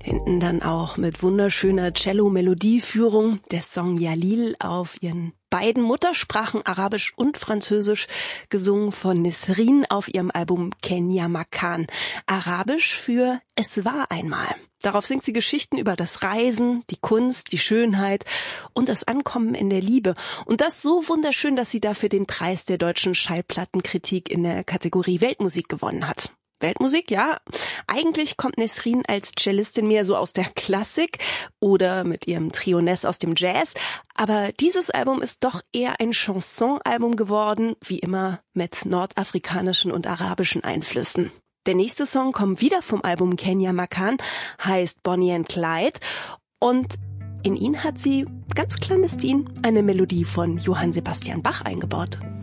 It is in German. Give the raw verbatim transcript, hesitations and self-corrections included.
Hinten dann auch mit wunderschöner Cello-Melodieführung der Song Jalil auf ihren beiden Muttersprachen, Arabisch und Französisch, gesungen von Nesrin auf ihrem Album Kenya Makan. Arabisch für Es war einmal. Darauf singt sie Geschichten über das Reisen, die Kunst, die Schönheit und das Ankommen in der Liebe. Und das so wunderschön, dass sie dafür den Preis der deutschen Schallplattenkritik in der Kategorie Weltmusik gewonnen hat. Weltmusik, ja. Eigentlich kommt Nesrin als Cellistin mehr so aus der Klassik oder mit ihrem Trio Ness aus dem Jazz. Aber dieses Album ist doch eher ein Chanson-Album geworden, wie immer mit nordafrikanischen und arabischen Einflüssen. Der nächste Song kommt wieder vom Album Kenya Makan, heißt Bonnie and Clyde. Und in ihn hat sie ganz clandestin eine Melodie von Johann Sebastian Bach eingebaut.